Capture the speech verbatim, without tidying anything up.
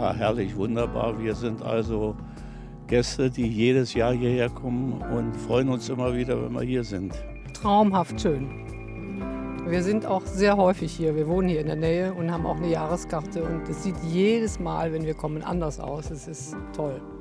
Ah, herrlich, wunderbar. Wir sind also Gäste, die jedes Jahr hierher kommen und freuen uns immer wieder, wenn wir hier sind. Traumhaft schön. Wir sind auch sehr häufig hier. Wir wohnen hier in der Nähe und haben auch eine Jahreskarte. Und es sieht jedes Mal, wenn wir kommen, anders aus. Es ist toll.